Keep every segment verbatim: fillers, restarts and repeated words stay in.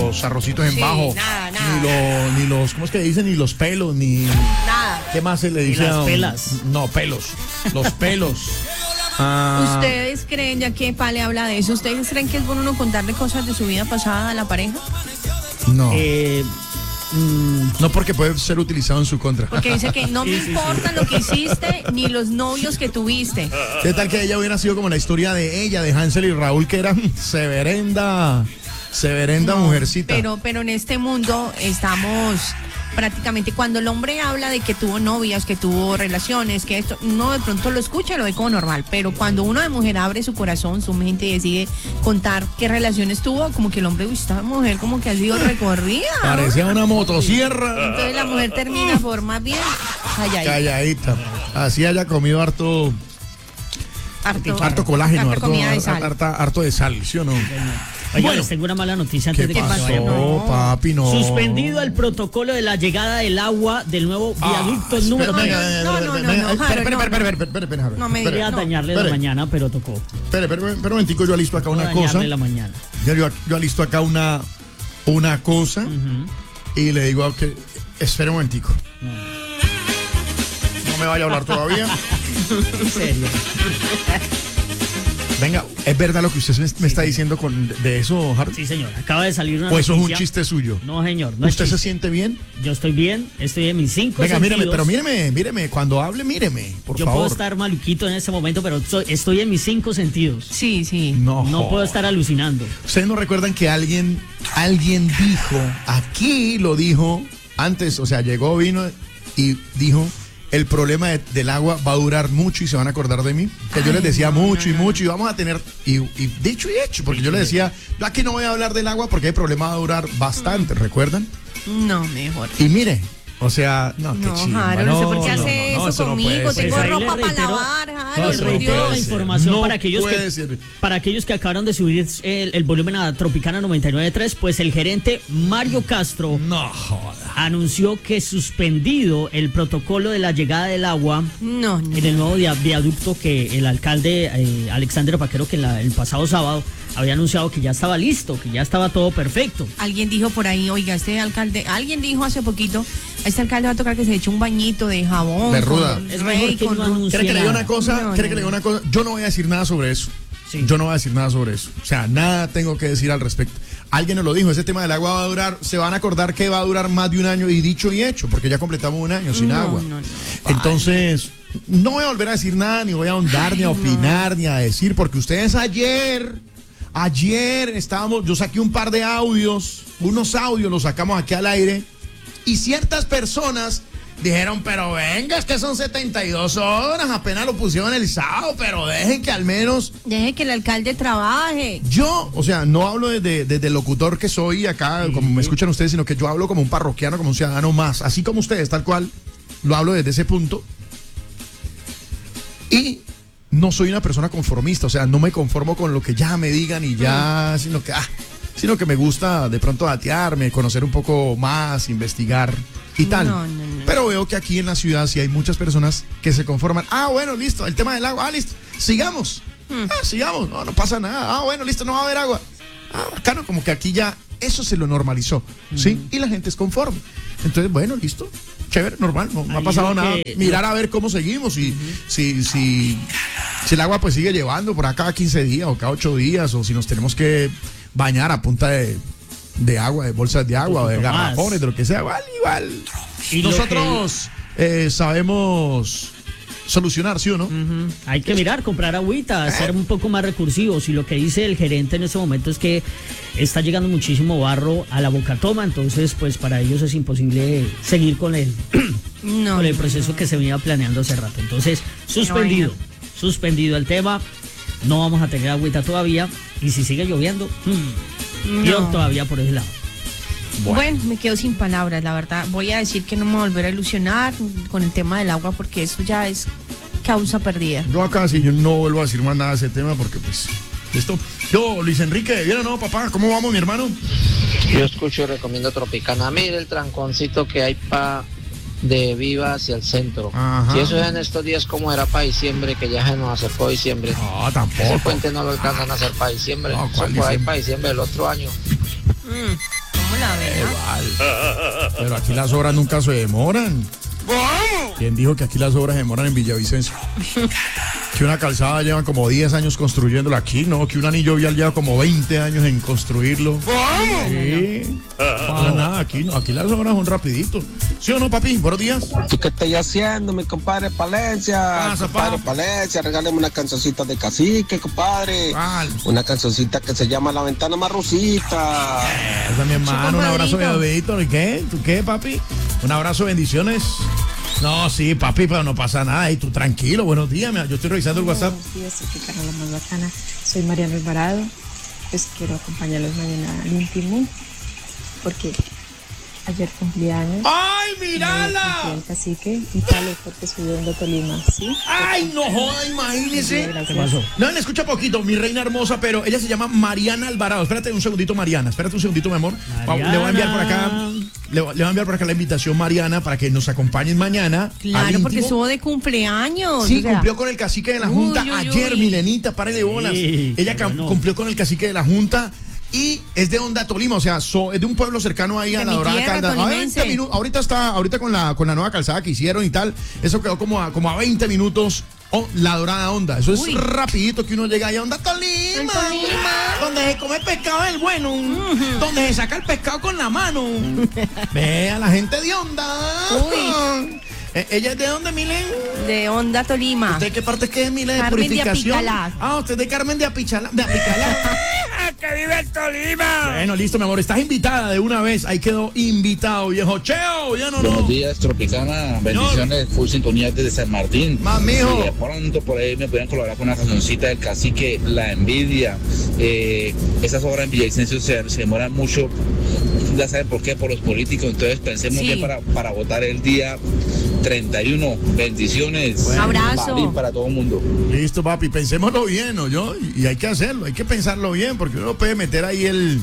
los arrocitos en Sí, bajo, nada, nada. ni los, ni los, ¿cómo es que dicen? Ni los pelos, ni... Nada. ¿Qué más se le dice? las a un- pelas. No, pelos. Los pelos. Ah, ¿Ustedes creen, ya que Pale habla de eso, ¿ustedes creen que es bueno uno contarle cosas de su vida pasada a la pareja? no. Eh, mm, No, porque puede ser utilizado en su contra. Porque dice que no me Sí, sí, importa lo que hiciste ni los novios que tuviste. ¿Qué tal que ella hubiera sido como la historia de ella, de Hansel y Raúl, que eran severenda, severenda No, mujercita? Pero, pero en este mundo estamos prácticamente, cuando el hombre habla de que tuvo novias, que tuvo relaciones, que esto, uno de pronto lo escucha y lo ve como normal, pero cuando uno de mujer abre su corazón, su mente y decide contar qué relaciones tuvo, como que el hombre, uy, esta mujer como que ha sido recorrida, ¿no? Parecía una motosierra. Entonces la mujer termina por más bien calladita. Calladita. Así haya comido harto, Harto, harto colágeno, harta harto, comida de har- sal. harta- harto de sal, ¿sí o no? Oiga, Bueno. les tengo una mala noticia antes ¿Qué de que se pasó, vayan. No. papi? No. Suspendido el protocolo de la llegada del agua del nuevo viaducto Ah, número espera, tres. venga, no, venga, no, venga, no, venga, no, espera, Harold, espera, no, espera, no. espera, espera, espera, espera, No me espera, Quería no. dañarle la Espere. mañana, pero tocó. espera, espera, espera un momentico, yo alisto acá una Dañarle cosa. la mañana. Yo, yo, yo alisto acá una, una cosa y le digo que espera un momentico. No me vaya a hablar todavía. En serio. Venga, ¿es verdad lo que usted me, me está diciendo con, de eso, Harold? Sí, señor. Acaba de salir una ¿O eso es un noticia. chiste suyo? No, señor. No es ¿Usted se chiste. siente bien? Yo estoy bien, estoy en mis cinco Venga, míreme, sentidos. pero míreme, míreme, cuando hable, míreme, por Yo favor. puedo estar maluquito en este momento, pero estoy, estoy en mis cinco sentidos. Sí, sí. No, No joda. puedo estar alucinando. ¿Ustedes no recuerdan que alguien, alguien dijo, aquí lo dijo antes, o sea, llegó, vino y dijo, el problema de- del agua va a durar mucho y se van a acordar de mí? Que yo Ay, les decía no, mucho no, y no. mucho y vamos a tener, y, y dicho y hecho, porque yo les decía, yo aquí no voy a hablar del agua porque el problema va a durar bastante, ¿recuerdan? No, mejor. Y mire, o sea, no, qué No, chimba, Harold, no sé por qué no, hace no, no, eso no conmigo. puede ser. Tengo Pues ahí ropa le para reitero- lavar, No, Harold, eso por no Dios. Reitero la ser. información No para aquellos puede que ser. para aquellos que acabaron de subir el, el volumen a Tropicana noventa y nueve punto tres, pues el gerente Mario Castro No joda. anunció que suspendido el protocolo de la llegada del agua No, no. en el nuevo via- viaducto que el alcalde eh, Alexander Paquero, que la- el pasado sábado había anunciado que ya estaba listo, que ya estaba todo perfecto. Alguien dijo por ahí, oiga, este alcalde, alguien dijo hace poquito, a este alcalde va a tocar que se eche un bañito de jabón. De ruda. con Es Rey, mejor que con no ru- anuncie ¿Quiere que le diga nada. una cosa? No, ¿Quiere que no, le diga una cosa? Yo no voy a decir nada sobre eso. Sí. Yo no voy a decir nada sobre eso. O sea, nada tengo que decir al respecto. Alguien nos lo dijo, ese tema del agua va a durar, se van a acordar que va a durar más de un año y dicho y hecho, porque ya completamos un año sin No, agua. no, no. Entonces, no voy a volver a decir nada, ni voy a ahondar, ni a opinar, ni a decir, porque ustedes ayer, ayer estábamos, yo saqué un par de audios, unos audios los sacamos aquí al aire, y ciertas personas dijeron, pero venga, es que son setenta y dos horas, apenas lo pusieron el sábado, pero dejen que al menos Deje que el alcalde trabaje. yo, o sea, no hablo desde, desde el locutor que soy acá, como me escuchan ustedes, sino que yo hablo como un parroquiano, como un ciudadano más, así como ustedes, tal cual, lo hablo desde ese punto. Y no soy una persona conformista, o sea, no me conformo con lo que ya me digan y ya, sino que, ah, sino que me gusta de pronto datearme, conocer un poco más, investigar y tal. No, no, no. Pero veo que aquí en la ciudad sí hay muchas personas que se conforman. Ah, bueno, listo, el tema del agua, ah, listo, sigamos. Ah, sigamos, no, no pasa nada. Ah, bueno, listo, no va a haber agua. Ah, bacano, como que aquí ya eso se lo normalizó, ¿sí? Y la gente es conforme. Entonces, bueno, listo, chévere, normal, no, no ha Ahí pasado lo nada. que- Mirar a ver cómo seguimos y si, si, si el agua pues sigue llevando por acá cada quince días o cada ocho días o si nos tenemos que bañar a punta de, de agua, de bolsas de agua, o de poquito más. garrafones, de lo que sea, igual, igual. Y lo Nosotros eh, sabemos solucionar, ¿sí o no? Ujú. Hay que mirar, comprar agüita, ser un poco más recursivos. Y lo que dice el gerente en este momento es que está llegando muchísimo barro a la Boca Toma, entonces pues para ellos es imposible seguir con el, No. con el proceso que se venía planeando hace rato. Entonces, suspendido, suspendido el tema, no vamos a tener agüita todavía y si sigue lloviendo, hmm, No. peor todavía por ese lado. Bueno. me quedo sin palabras, la verdad. Voy a decir que no me voy a volver a ilusionar con el tema del agua porque eso ya es causa perdida. Yo acá sí, yo no vuelvo a decir más nada de ese tema porque pues, listo. Yo, Luis Enrique, ¿bien o no, papá? ¿Cómo vamos, mi hermano? Yo escucho y recomiendo Tropicana. Mire el tranconcito que hay pa de Viva hacia el centro. Ajá. Si eso es en estos días como era para diciembre, que ya se nos acercó diciembre. No, Ese tampoco. puente no lo alcanzan a hacer para diciembre. No, Eso ¿cuál por ahí diciembre? para diciembre del otro año. igual. Pero aquí las obras nunca se demoran. ¿Quién dijo que aquí las obras se demoran en Villavicencio? Que una calzada lleva como diez años construyéndola aquí, ¿no? Que un anillo vial lleva como veinte años en construirlo. Sí. Para nada, aquí no, aquí las obras son rapidito. ¿Sí o no, papi? Buenos días. ¿Tú qué estás haciendo, mi compadre Palencia? Pasa, compadre pa. Palencia, regáleme una cancioncita de Cacique, compadre. Vale. Una cancioncita que se llama La Ventana Marrosita. Esa mi hermano, un abrazo, bebedito. ¿Y qué? ¿Tú qué, papi? Un abrazo, bendiciones. No, sí, papi, pero no pasa nada. Y tú tranquilo, buenos días. Mira, yo estoy revisando el WhatsApp. Buenos días, soy Carla más bacana. Soy Mariana Alvarado. Pues quiero acompañarlos mañana al íntimo porque ayer cumplí años. ¡Ay, Cumplí mírala! el Cacique y tal porque soy de Hondo, Tolima, ¿sí? ¡Ay, no joda, imagínese! Gracias. ¿Qué pasó? No, le escucha poquito, mi reina hermosa, pero ella se llama Mariana Alvarado. Espérate un segundito, Mariana. Espérate un segundito, mi amor. Mariana. Le voy a enviar por acá. Le, voy le voy a enviar por acá la invitación, Mariana, para que nos acompañen mañana. al Claro, porque íntimo. estuvo de cumpleaños. Sí, o sea, cumplió con el cacique de la Junta Uy, uy, ayer, uy. Milenita, pare de bolas. Sí, Ella qué cam- bueno. cumplió con el cacique de la Junta y es de Honda, Tolima, o sea, so- es de un pueblo cercano ahí a De la mi Dorada tierra, Caldas. A tolimense. veinte minu- ahorita está, ahorita con la, con la nueva calzada que hicieron y tal, eso quedó como a, como a veinte minutos. Oh, la Dorada Honda, eso es Uy. rapidito que uno llega ahí a Honda, Tolima, En Tolima. donde se come pescado el bueno, donde se saca el pescado con la mano. Vea la gente de Honda. Uy. Eh, ¿Ella es de dónde, Milen? De Honda, Tolima. ¿Usted qué parte es que es, Milen? De Carmen de purificación. Apicalá. Ah, usted es de Carmen de Apicalá. De Apicalá. ¡Que vive el Tolima! Bueno, listo, mi amor. Estás invitada de una vez. Ahí quedó invitado, viejo. Cheo, ya no, Buenos no. días, Tropicana. Bendiciones, full sintonía desde San Martín. Más, mijo. Si de pronto por ahí me pueden colaborar con una cancioncita del Cacique, La Envidia. Eh, esas obras en Villavicencio se, se demoran mucho. Ya saben por qué, por los políticos. Entonces pensemos Sí. bien para, para votar el día treinta y uno. Bendiciones. Un abrazo. Para, para todo el mundo. Listo, papi. Pensémoslo bien, ¿no? Yo, y hay que hacerlo. Hay que pensarlo bien porque uno puede meter ahí el.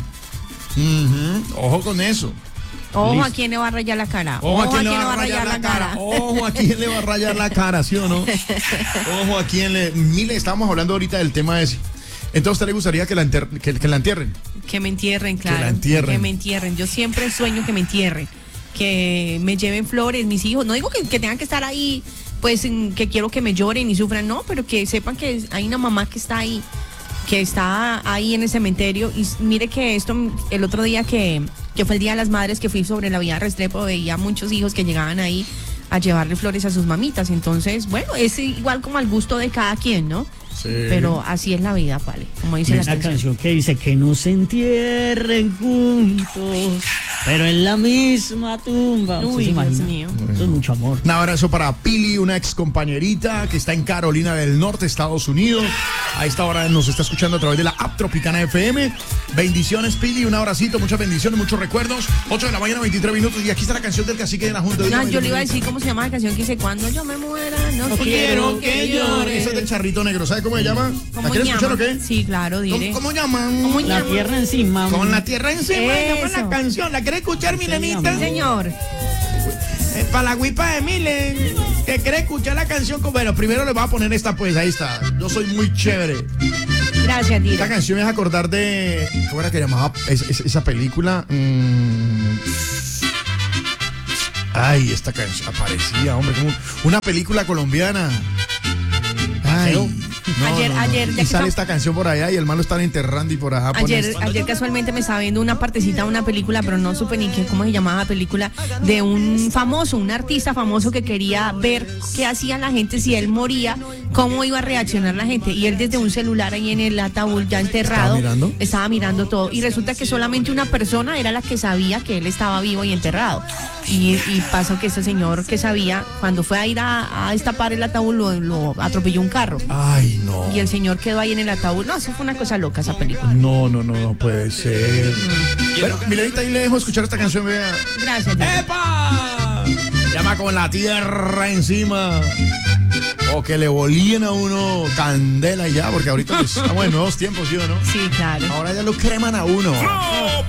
Ujú, ojo con eso. Ojo Listo. a quién le va a rayar la cara. Ojo a quién le va a rayar la cara. Ojo a quién le va a rayar la cara, ¿sí o no? Ojo a quién le. Mire, estábamos hablando ahorita del tema ese. Entonces, ¿a usted le gustaría que la, enter- que, que la entierren? Que me entierren, claro. la entierren. Que me entierren. Yo siempre sueño que me entierren. Que me lleven flores, mis hijos. No digo que, que tengan que estar ahí, pues en- que quiero que me lloren y sufran, no, pero que sepan que hay una mamá que está ahí, que está ahí en el cementerio. Y s- mire que esto, el otro día que, que fue el Día de las Madres, que fui sobre la Vía Restrepo, veía muchos hijos que llegaban ahí a llevarle flores a sus mamitas. Entonces, bueno, es igual como al gusto de cada quien, ¿no? Sí. Pero así es la vida, vale, como dice la Una canción. canción que dice que no se entierren juntos, pero en la misma tumba. ¿Usted Uy, se Dios imagina? mío. Eso es mucho amor. Un abrazo para Pili, una ex compañerita que está en Carolina del Norte, Estados Unidos. A esta hora nos está escuchando a través de la app Tropicana F M. Bendiciones, Pili, un abracito, muchas bendiciones, muchos recuerdos. ocho de la mañana, veintitrés minutos. Y aquí está la canción del cacique de la Junta. No, Dígame, yo le iba a dígame. decir cómo se llama la canción que dice cuando yo me muera, no, No quiero que llore. Esa es del Charrito Negro. ¿Sabe cómo se llama? ¿La ¿Cómo quieres escuchar o llama? qué? Sí, claro, diré. ¿Cómo, cómo llaman? ¿Cómo La llama? tierra encima. Con la tierra encima. Esa fue Eso. la canción. ¿La quieres escuchar, Milenita? Sí, señor. Eh, para la guipa de Milen, que quiere escuchar la canción. con- Bueno, primero le voy a poner esta, pues, ahí está. Yo soy muy chévere. Gracias, Esta Dira. canción me hace acordar de. ¿Cómo era que llamaba es- es- esa película? Mm. Ay, esta canción aparecía, hombre, como una película colombiana. Ay, no, Ayer- no, no. ayer, ya y que sale son- esta canción por allá y el malo están enterrando y por allá pone Ayer, esto. ayer casualmente me estaba viendo una partecita de una película, pero no supe ni qué, cómo se llamaba la película, de un famoso, un artista famoso que quería ver qué hacía la gente si él moría, cómo iba a reaccionar la gente. Y él desde un celular ahí en el ataúd ya enterrado, ¿Estaba mirando? estaba mirando todo. Y resulta que solamente una persona era la que sabía que él estaba vivo y enterrado. Y, y pasó que ese señor que sabía, cuando fue a ir a, a destapar el ataúd, lo, lo atropelló un carro. Ay, no. Y el señor quedó ahí en el ataúd. No, eso fue una cosa loca esa película. No, no, no, no puede ser. Bueno, Milenita, ahí le dejo escuchar esta canción, vea. Gracias, Dira. ¡Epa! Llama con la tierra encima. O que le bolíen a uno candela y ya, porque ahorita pues, estamos en nuevos tiempos, ¿sí o no? Sí, claro. Ahora ya lo creman a uno.